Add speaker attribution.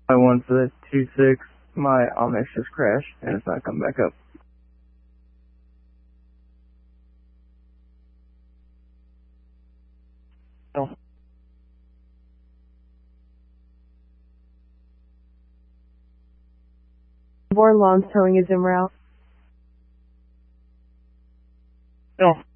Speaker 1: I went for the 2-6. My Omnix just crashed and it's not coming back up. Oh.
Speaker 2: Born Long's towing is en route.
Speaker 1: No.